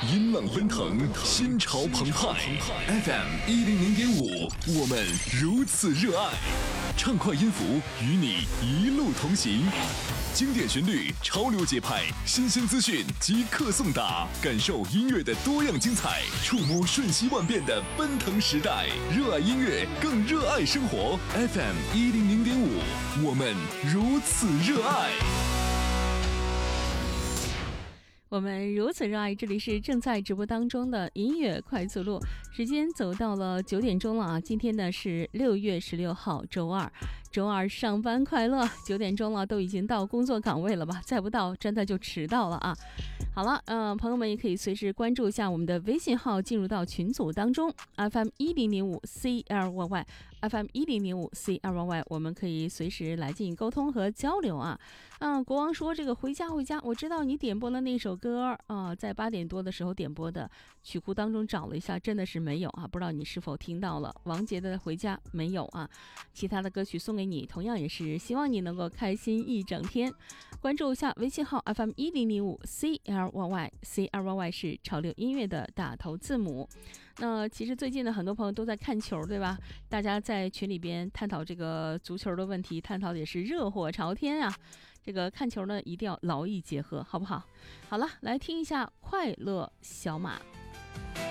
音浪奔腾，心潮澎湃。FM100.5，我们如此热爱。畅快音符与你一路同行，经典旋律，潮流节拍，新鲜资讯即刻送达，感受音乐的多样精彩，触摸瞬息万变的奔腾时代。热爱音乐，更热爱生活。FM100.5，我们如此热爱。 我们如此热爱，这里是正在直播当中的音乐快速路，时间走到了9点钟了啊！今天呢是6月16号，周二上班快乐。9点钟了，都已经到工作岗位了吧？再不到真的就迟到了啊！好了，朋友们也可以随时关注一下我们的微信号，进入到群组当中 FM100.5 CLYY FM100.5 CLYY， 我们可以随时来进行沟通和交流啊。国王说这个回家，我知道你点播了那首歌啊，在8点多的时候点播的，曲库当中找了一下，真的是没有啊，不知道你是否听到了。王杰的回家没有啊，其他的歌曲送给你，同样也是希望你能够开心一整天。关注一下微信号 FM100.5 CLYY 是潮流音乐的大头字母。那其实最近呢，很多朋友都在看球，对吧？大家在群里边探讨这个足球的问题，探讨的也是热火朝天啊。这个看球呢，一定要劳逸结合，好不好？好了，来听一下快乐小马。